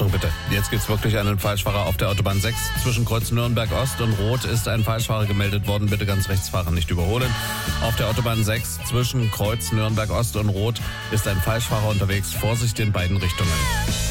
Achtung bitte, jetzt gibt's wirklich einen Falschfahrer auf der Autobahn 6. Zwischen Kreuz Nürnberg Ost und Rot ist ein Falschfahrer gemeldet worden. Bitte ganz rechts fahren, nicht überholen. Auf der Autobahn 6 zwischen Kreuz Nürnberg Ost und Rot ist ein Falschfahrer unterwegs. Vorsicht in beiden Richtungen.